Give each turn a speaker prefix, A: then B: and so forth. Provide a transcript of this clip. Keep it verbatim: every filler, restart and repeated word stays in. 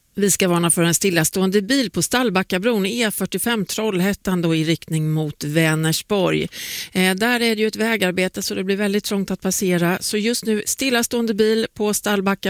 A: Vi ska varna för en stillastående bil på Stallbackabron E fyrtiofem Trollhättan då i riktning mot Vänersborg. Eh, där är det ju ett vägarbete så det blir väldigt trångt att passera. Så just nu stillastående bil på Stallbacka